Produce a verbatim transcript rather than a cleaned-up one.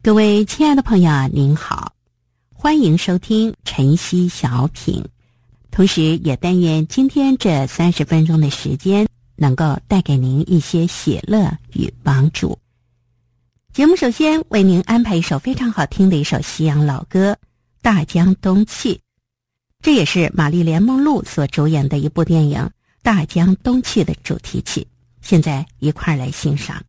各位亲爱的朋友，您好，欢迎收听晨曦小品，同时也但愿今天这三十分钟的时间能够带给您一些喜乐与帮助。节目首先为您安排一首非常好听的一首西洋老歌《大江东去》，这也是玛丽莲梦露所主演的一部电影《大江东去》的主题曲。现在一块儿来欣赏。